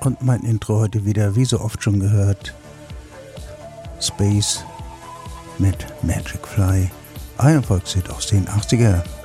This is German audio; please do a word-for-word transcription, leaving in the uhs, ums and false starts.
Und mein Intro heute wieder, wie so oft schon gehört, Space mit Magic Fly, ein Erfolgshit aus den achtziger.